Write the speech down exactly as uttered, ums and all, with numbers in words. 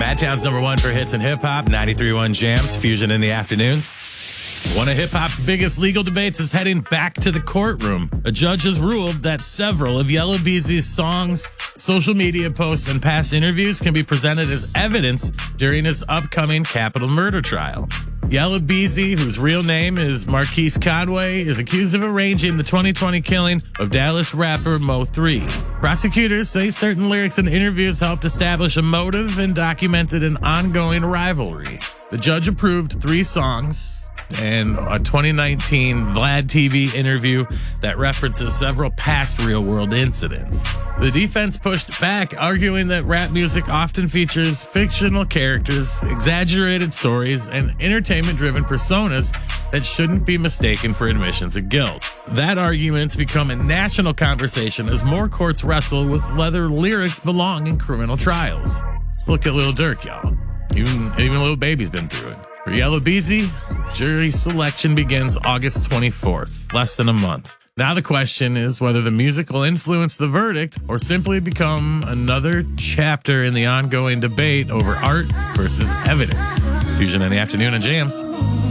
Madtown's number one for hits and hip hop, ninety-three point one Jams, Fusion in the afternoons. One of hip hop's biggest legal debates is heading back to the courtroom. A judge has ruled that several of Yella Beezy's songs, social media posts, and past interviews can be presented as evidence during his upcoming capital murder trial. Yella Beezy, whose real name is Marquise Conway, is accused of arranging the twenty twenty killing of Dallas rapper Mo three. Prosecutors say certain lyrics and interviews helped establish a motive and documented an ongoing rivalry. The judge approved three songs and a twenty nineteen Vlad T V interview that references several past real-world incidents. The defense pushed back, arguing that rap music often features fictional characters, exaggerated stories, and entertainment-driven personas that shouldn't be mistaken for admissions of guilt. That argument's become a national conversation as more courts wrestle with whether lyrics belong in criminal trials. Let's look at Lil Durk, y'all. Even, even Lil Baby's been through it. For Yella Beezy, jury selection begins August twenty-fourth, less than a month. Now the question is whether the music will influence the verdict or simply become another chapter in the ongoing debate over art versus evidence. Fusion in the afternoon and Jams.